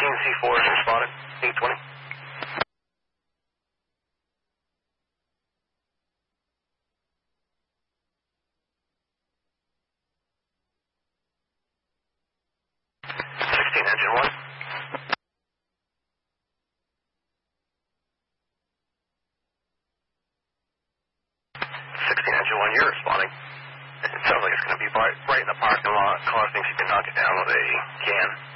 C4 has been spotted. 820. Engine 1. 16 Engine 1, you're responding. It sounds like it's going to be right in the parking lot. Caller thinks you can knock it down with a can.